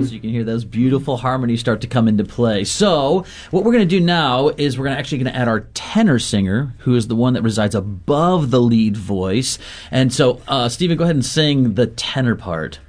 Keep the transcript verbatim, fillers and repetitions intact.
So you can hear those beautiful harmonies start to come into play. So what we're going to do now is we're gonna actually going to add our tenor singer, who is the one that resides above the lead voice. And so, uh, Stephen, go ahead and sing the tenor part.